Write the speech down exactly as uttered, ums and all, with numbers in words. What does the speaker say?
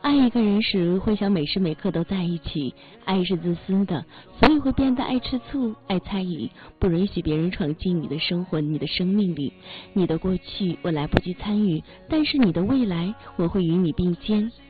爱一个人时会想每时每刻都在一起，爱是自私的，所以会变得爱吃醋、爱猜疑，不允许别人闯进你的生活、你的生命里。你的过去我来不及参与，但是你的未来我会与你并肩。